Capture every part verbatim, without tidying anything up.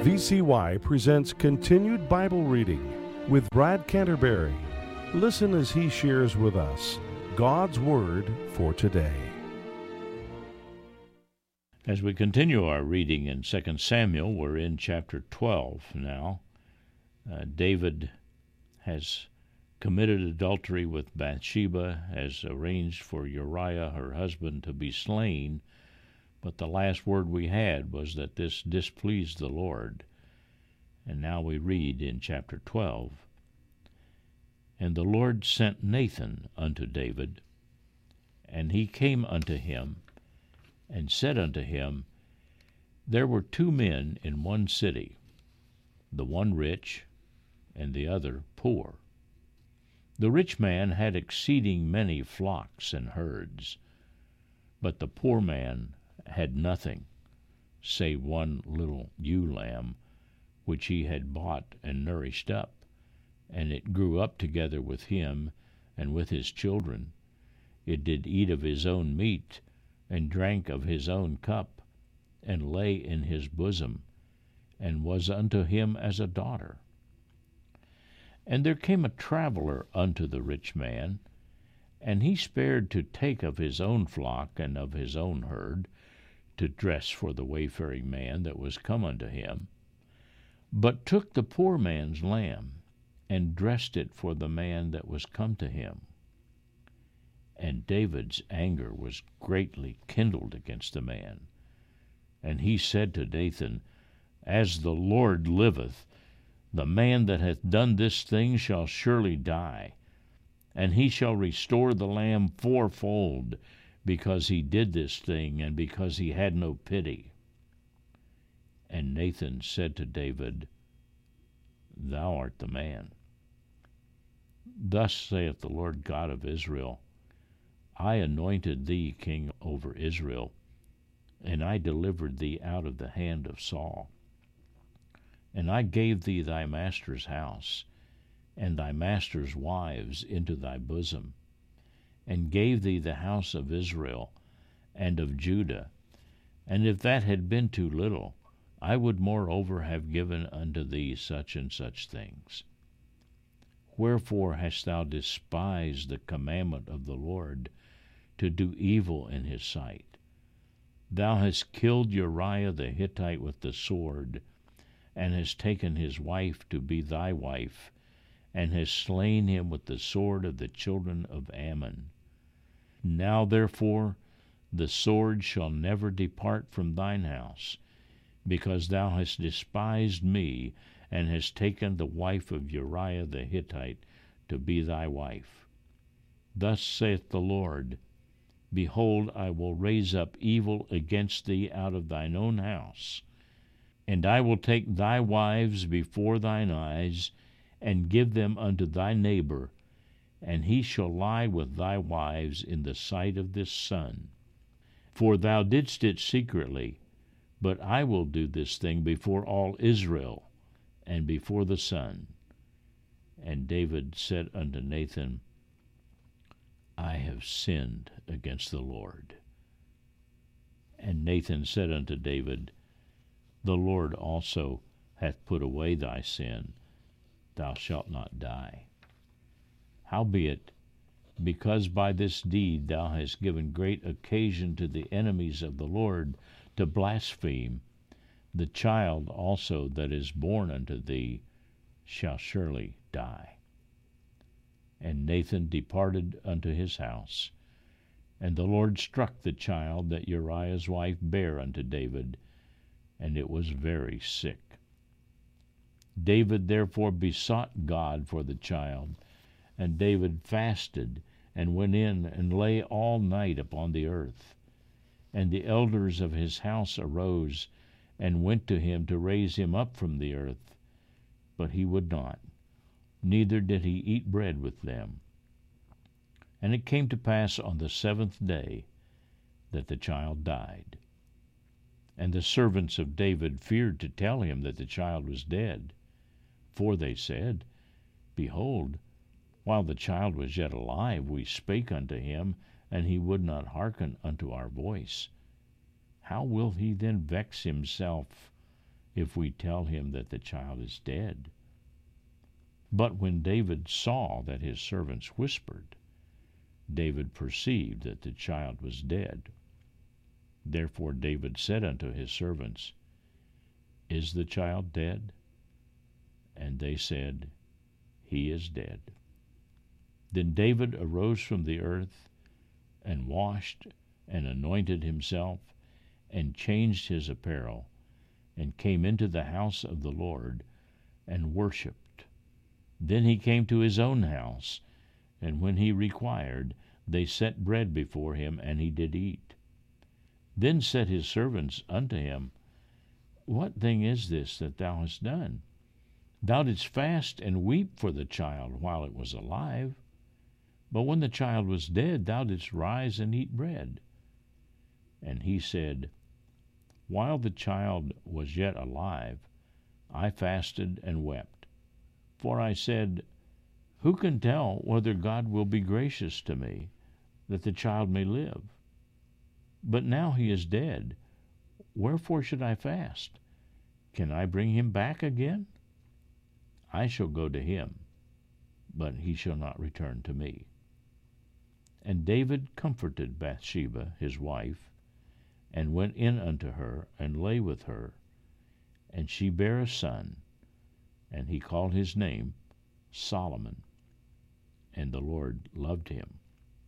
V C Y presents Continued Bible Reading with Brad Canterbury. Listen as he shares with us God's Word for today. As we continue our reading in Second Samuel, we're in chapter twelve now. Uh, David has committed adultery with Bathsheba, has arranged for Uriah, her husband, to be slain. But the last word we had was that this displeased the Lord. And now we read in chapter twelve, And the Lord sent Nathan unto David, and he came unto him, and said unto him, There were two men in one city, the one rich, and the other poor. The rich man had exceeding many flocks and herds, but the poor man had nothing, save one little ewe lamb, which he had bought and nourished up, and it grew up together with him and with his children. It did eat of his own meat, and drank of his own cup, and lay in his bosom, and was unto him as a daughter. And there came a traveler unto the rich man, and he spared to take of his own flock and of his own herd, to dress for the wayfaring man that was come unto him, but took the poor man's lamb, and dressed it for the man that was come to him. And David's anger was greatly kindled against the man. And he said to Nathan, As the Lord liveth, the man that hath done this thing shall surely die, and he shall restore the lamb fourfold, because he did this thing, and because he had no pity. And Nathan said to David, Thou art the man. Thus saith the Lord God of Israel, I anointed thee king over Israel, and I delivered thee out of the hand of Saul. And I gave thee thy master's house, and thy master's wives into thy bosom, and gave thee the house of Israel and of Judah. And if that had been too little, I would moreover have given unto thee such and such things. Wherefore hast thou despised the commandment of the Lord, to do evil in his sight? Thou hast killed Uriah the Hittite with the sword, and hast taken his wife to be thy wife, and hast slain him with the sword of the children of Ammon. Now therefore the sword shall never depart from thine house, because thou hast despised me, and hast taken the wife of Uriah the Hittite to be thy wife. Thus saith the Lord, Behold, I will raise up evil against thee out of thine own house, and I will take thy wives before thine eyes, and give them unto thy neighbor, and he shall lie with thy wives in the sight of this sun. For thou didst it secretly, but I will do this thing before all Israel, and before the sun. And David said unto Nathan, I have sinned against the Lord. And Nathan said unto David, The Lord also hath put away thy sin, thou shalt not die. Howbeit, because by this deed thou hast given great occasion to the enemies of the Lord to blaspheme, the child also that is born unto thee shall surely die. And Nathan departed unto his house, and the Lord struck the child that Uriah's wife bare unto David, and it was very sick. David therefore besought God for the child, and David fasted, and went in and lay all night upon the earth. And the elders of his house arose, and went to him to raise him up from the earth. But he would not, neither did he eat bread with them. And it came to pass on the seventh day that the child died. And the servants of David feared to tell him that the child was dead. For they said, Behold, while the child was yet alive, we spake unto him, and he would not hearken unto our voice. How will he then vex himself if we tell him that the child is dead?" But when David saw that his servants whispered, David perceived that the child was dead. Therefore David said unto his servants, "Is the child dead?" And they said, "He is dead." Then David arose from the earth, and washed, and anointed himself, and changed his apparel, and came into the house of the Lord, and worshipped. Then he came to his own house, and when he required, they set bread before him, and he did eat. Then said his servants unto him, "What thing is this that thou hast done? Thou didst fast and weep for the child while it was alive. But when the child was dead, thou didst rise and eat bread." And he said, "While the child was yet alive, I fasted and wept. For I said, Who can tell whether God will be gracious to me, that the child may live? But now he is dead. Wherefore should I fast? Can I bring him back again? I shall go to him, but he shall not return to me." And David comforted Bathsheba his wife, and went in unto her, and lay with her. And she bare a son, and he called his name Solomon. And the Lord loved him.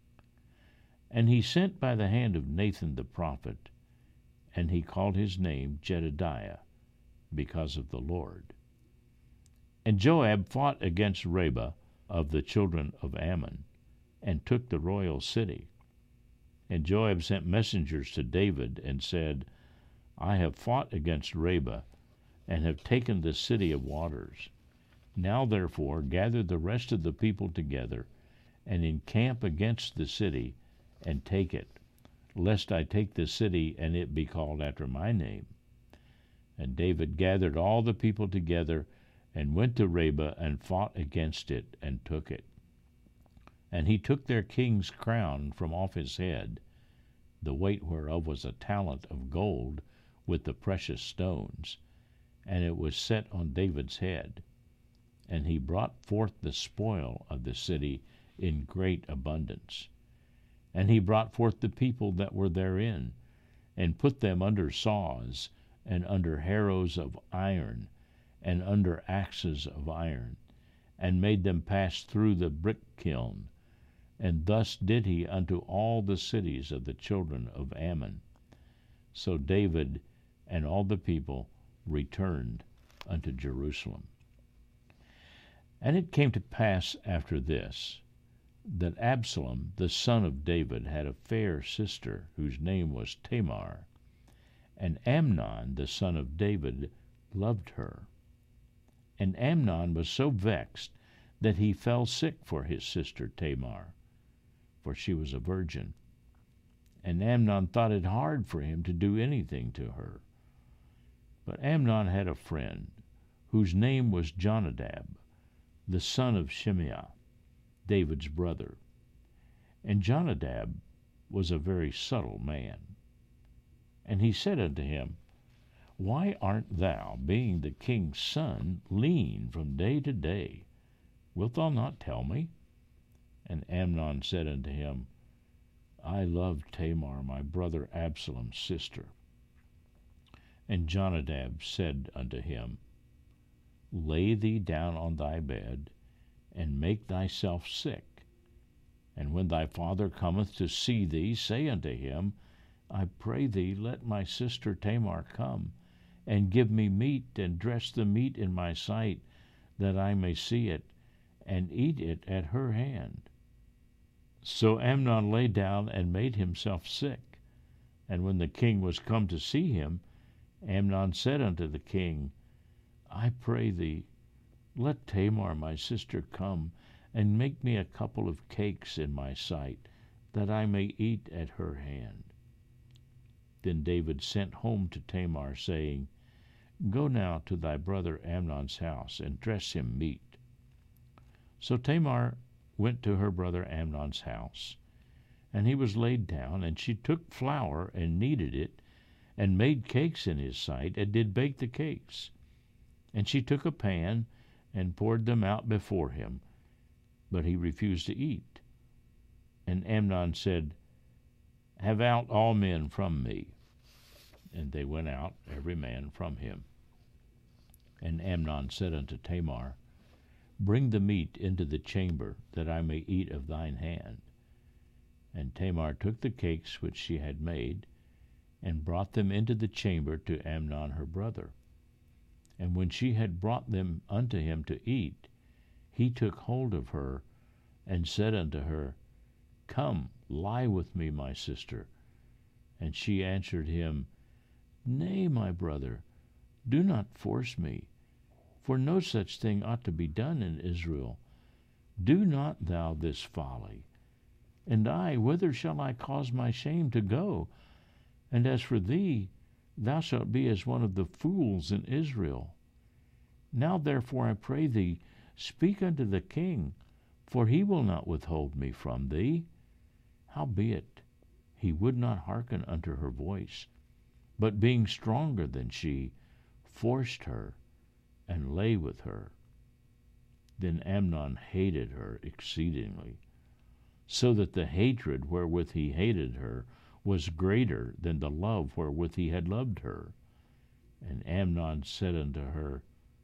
And he sent by the hand of Nathan the prophet, and he called his name Jedediah, because of the Lord. And Joab fought against Rabbah of the children of Ammon, and took the royal city. And Joab sent messengers to David, and said, I have fought against Rabbah, and have taken the city of waters. Now therefore gather the rest of the people together, and encamp against the city, and take it, lest I take the city, and it be called after my name. And David gathered all the people together, and went to Rabbah, and fought against it, and took it. And he took their king's crown from off his head, the weight whereof was a talent of gold, with the precious stones, and it was set on David's head. And he brought forth the spoil of the city in great abundance. And he brought forth the people that were therein, and put them under saws, and under harrows of iron, and under axes of iron, and made them pass through the brick kiln. And thus did he unto all the cities of the children of Ammon. So David and all the people returned unto Jerusalem. And it came to pass after this, that Absalom the son of David had a fair sister, whose name was Tamar. And Amnon the son of David loved her. And Amnon was so vexed that he fell sick for his sister Tamar, for she was a virgin. And Amnon thought it hard for him to do anything to her. But Amnon had a friend, whose name was Jonadab, the son of Shimeah, David's brother. And Jonadab was a very subtle man. And he said unto him, Why art thou, being the king's son, lean from day to day? Wilt thou not tell me? And Amnon said unto him, I love Tamar, my brother Absalom's sister. And Jonadab said unto him, Lay thee down on thy bed, and make thyself sick. And when thy father cometh to see thee, say unto him, I pray thee, let my sister Tamar come, and give me meat, and dress the meat in my sight, that I may see it, and eat it at her hand. So Amnon lay down and made himself sick. And when the king was come to see him, Amnon said unto the king, I pray thee, let Tamar my sister come, and make me a couple of cakes in my sight, that I may eat at her hand. Then David sent home to Tamar, saying, Go now to thy brother Amnon's house, and dress him meat. So Tamar went to her brother Amnon's house, and he was laid down, and she took flour and kneaded it, and made cakes in his sight, and did bake the cakes. And she took a pan, and poured them out before him, but he refused to eat. And Amnon said, Have out all men from me. And they went out, every man from him. And Amnon said unto Tamar, Bring the meat into the chamber, that I may eat of thine hand. And Tamar took the cakes which she had made, and brought them into the chamber to Amnon her brother. And when she had brought them unto him to eat, he took hold of her, and said unto her, Come, lie with me, my sister. And she answered him, Nay, my brother, do not force me, for no such thing ought to be done in Israel. Do not thou this folly. And I, whither shall I cause my shame to go? And as for thee, thou shalt be as one of the fools in Israel. Now therefore I pray thee, speak unto the king, for he will not withhold me from thee. Howbeit, he would not hearken unto her voice, but being stronger than she, forced her, and lay with her. Then Amnon hated her exceedingly, so that the hatred wherewith he hated her was greater than the love wherewith he had loved her. And Amnon said unto her,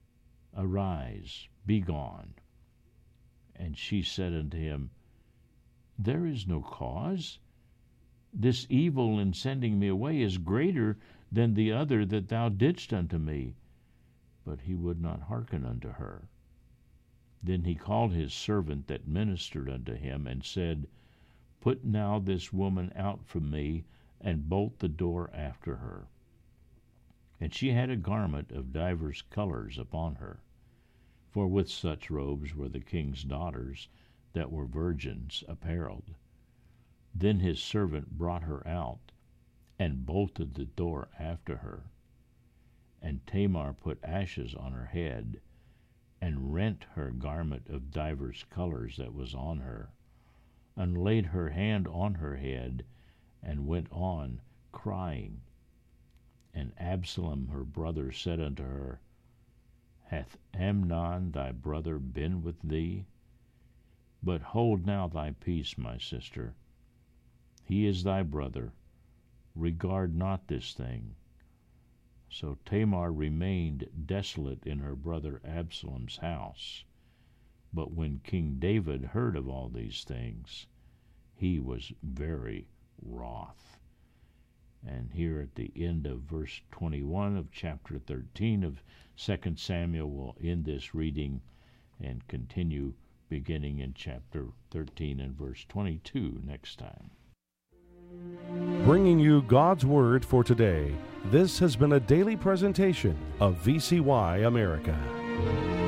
Arise, be gone. And she said unto him, There is no cause. This evil in sending me away is greater than the other that thou didst unto me. But he would not hearken unto her. Then he called his servant that ministered unto him, and said, Put now this woman out from me, and bolt the door after her. And she had a garment of divers colors upon her, for with such robes were the king's daughters that were virgins apparelled. Then his servant brought her out, and bolted the door after her. And Tamar put ashes on her head, and rent her garment of divers colors that was on her, and laid her hand on her head, and went on crying. And Absalom her brother said unto her, Hath Amnon thy brother been with thee? But hold now thy peace, my sister. He is thy brother. Regard not this thing. So Tamar remained desolate in her brother Absalom's house. But when King David heard of all these things, he was very wroth. And here at the end of verse twenty-one of chapter thirteen of Second Samuel, we'll end this reading and continue beginning in chapter thirteen and verse twenty-two next time. Bringing you God's Word for today, this has been a daily presentation of V C Y America.